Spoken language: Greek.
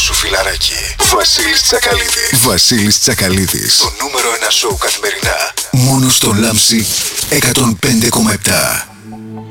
σου φιλαράκι. Βασίλης Τσακαλίδης. Βασίλης Τσακαλίδης. Το νούμερο 1 σοου καθημερινά. Μόνο στο Λάμψη 105,7.